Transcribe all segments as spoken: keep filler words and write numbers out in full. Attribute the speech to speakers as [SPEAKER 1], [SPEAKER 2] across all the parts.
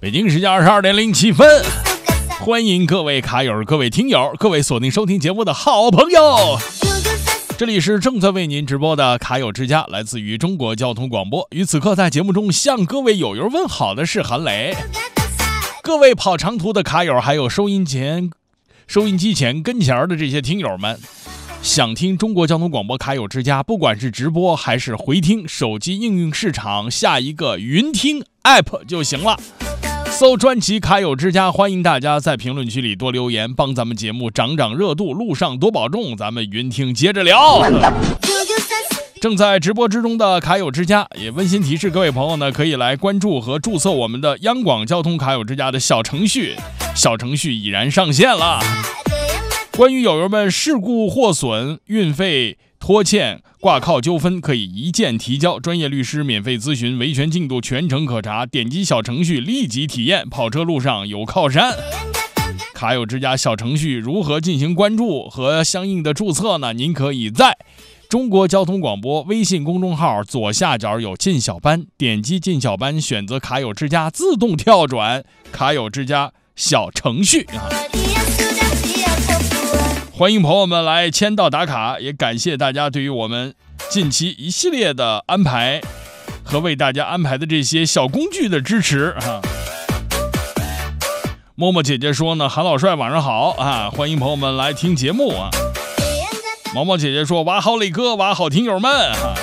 [SPEAKER 1] 北京时间二十二点零七分，欢迎各位卡友、各位听友、各位锁定收听节目的好朋友。这里是正在为您直播的卡友之家，来自于中国交通广播。与此刻在节目中向各位友友问好的是韩磊。各位跑长途的卡友，还有收音前、收音机前跟前的这些听友们，想听中国交通广播卡友之家，不管是直播还是回听，手机应用市场下一个云听 app 就行了。搜专辑卡友之家，欢迎大家在评论区里多留言，帮咱们节目涨涨热度，路上多保重，咱们云听接着聊。正在直播之中的卡友之家，也温馨提示各位朋友呢，可以来关注和注册我们的央广交通卡友之家的小程序，小程序已然上线了。关于友友们事故获损、运费拖欠、挂靠纠纷，可以一键提交，专业律师免费咨询，维权进度全程可查，点击小程序立即体验，跑车路上有靠山。卡友之家小程序如何进行关注和相应的注册呢？您可以在中国交通广播微信公众号左下角有进小班，点击进小班，选择卡友之家，自动跳转卡友之家小程序啊。欢迎朋友们来签到打卡，也感谢大家对于我们近期一系列的安排和为大家安排的这些小工具的支持啊。默默姐姐说呢，韩老帅晚上好啊，欢迎朋友们来听节目啊。毛毛姐姐说，哇好磊哥，哇好听友们啊。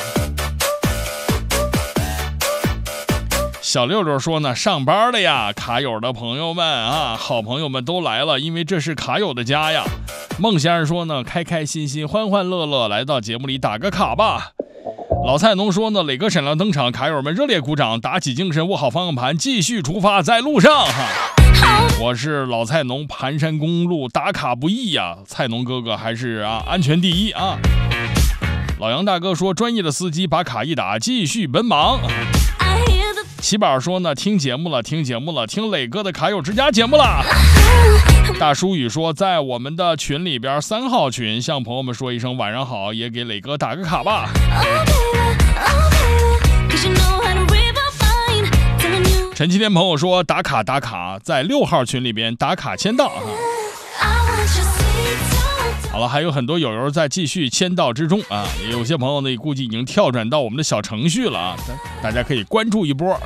[SPEAKER 1] 小六六说呢，上班了呀，卡友的朋友们啊，好朋友们都来了，因为这是卡友的家呀。孟先生说呢，开开心心欢欢乐乐来到节目里打个卡吧。老菜农说呢，磊哥闪亮登场，卡友们热烈鼓掌，打起精神，握好方向盘，继续出发，在路上哈。我是老菜农，盘山公路打卡不易呀，菜农哥哥还是啊安全第一啊。老杨大哥说，专业的司机把卡一打，继续奔忙。齐宝说呢，听节目了，听节目了，听磊哥的卡友之家节目了。大叔宇说，在我们的群里边三号群，向朋友们说一声晚上好，也给磊哥打个卡吧。陈七天朋友说，打卡打卡，在六号群里边打卡签到啊。好了，还有很多友友在继续签到之中啊，有些朋友呢估计已经跳转到我们的小程序了啊，大家可以关注一波啊。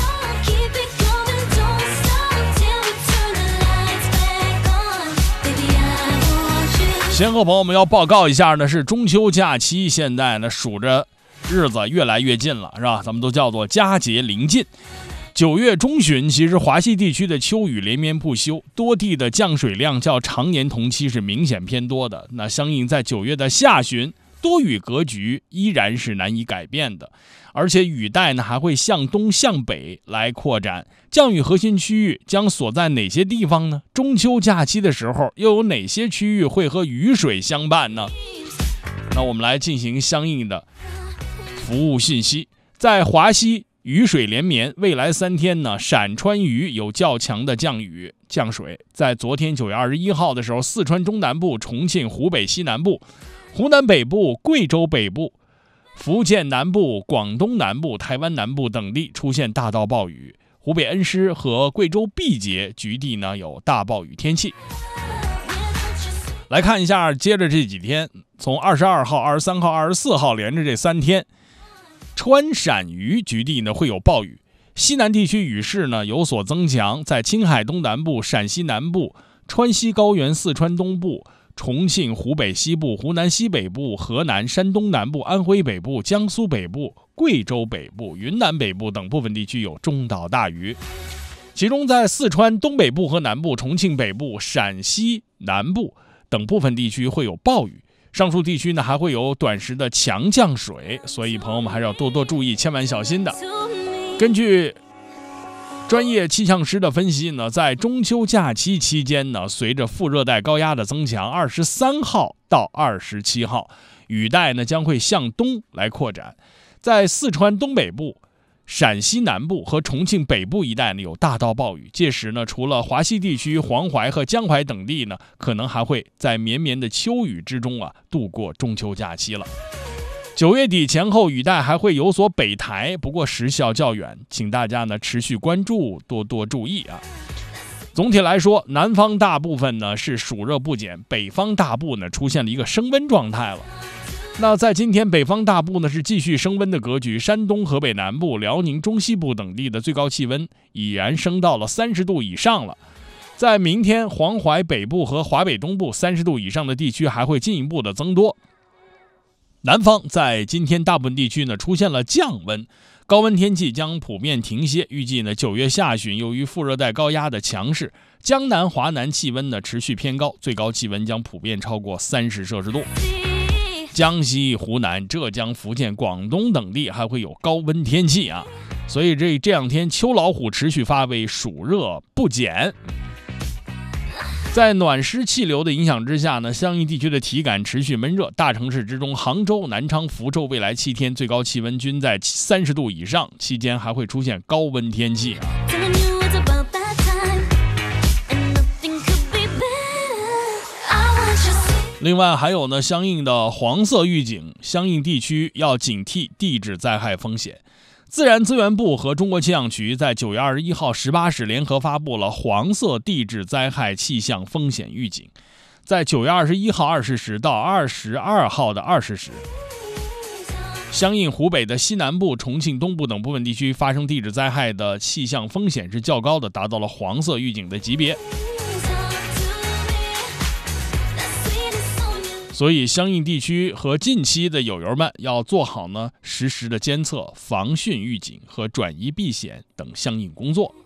[SPEAKER 1] 先和朋友们要报告一下呢，是中秋假期，现在呢数着日子越来越近了，是吧？咱们都叫做佳节临近。九月中旬，其实华西地区的秋雨连绵不休，多地的降水量较常年同期是明显偏多的。那相应在九月的下旬，多雨格局依然是难以改变的，而且雨带呢还会向东向北来扩展。降雨核心区域将所在哪些地方呢？中秋假期的时候，又有哪些区域会和雨水相伴呢？那我们来进行相应的服务信息。在华西雨水连绵，未来三天呢，陕川渝有较强的降雨降水。在昨天九月二十一号的时候，四川中南部、重庆、湖北西南部、湖南北部、贵州北部、福建南部、广东南部、台湾南部等地出现大到暴雨。湖北恩施和贵州毕节局地呢有大暴雨天气。来看一下，接着这几天，从二十二号、二十三号、二十四号连着这三天，川陕渝局地呢会有暴雨，西南地区雨势呢有所增强，在青海东南部、陕西南部、川西高原、四川东部、重庆、湖北西部、湖南西北部、河南、山东南部、安徽北部、江苏北部、贵州北部、云南北部等部分地区有中到大雨，其中在四川东北部和南部、重庆北部、陕西南部等部分地区会有暴雨。上述地区呢还会有短时的强降水，所以朋友们还是要多多注意，千万小心的。根据专业气象师的分析呢，在中秋假期期间呢，随着副热带高压的增强，二十三号到二十七号，雨带呢将会向东来扩展，在四川东北部、陕西南部和重庆北部一带呢有大到暴雨，届时呢除了华西地区、黄淮和江淮等地呢，可能还会在绵绵的秋雨之中啊度过中秋假期了。 九月底前后雨带还会有所北抬，不过时效较远，请大家呢持续关注，多多注意啊。总体来说，南方大部分呢是暑热不减，北方大部呢出现了一个升温状态了。那在今天，北方大部呢是继续升温的格局，山东、河北南部、辽宁中西部等地的最高气温已然升到了三十度以上了。在明天，黄淮北部和华北东部三十度以上的地区还会进一步的增多。南方在今天大部分地区呢出现了降温，高温天气将普遍停歇。预计呢九月下旬，由于副热带高压的强势，江南、华南气温呢持续偏高，最高气温将普遍超过三十摄氏度。江西、湖南、浙江、福建、广东等地还会有高温天气啊，所以这这两天秋老虎持续发威，暑热不减。在暖湿气流的影响之下呢，相应地区的体感持续闷热。大城市之中，杭州、南昌、福州未来七天最高气温均在三十度以上，期间还会出现高温天气啊。另外还有呢，相应的黄色预警，相应地区要警惕地质灾害风险。自然资源部和中国气象局在九月二十一号十八时联合发布了黄色地质灾害气象风险预警。在九月二十一号二十时到二十二号的二十时，相应湖北的西南部、重庆东部等部分地区发生地质灾害的气象风险是较高的，达到了黄色预警的级别。所以相应地区和近期的友友们要做好呢实时的监测、防汛预警和转移避险等相应工作。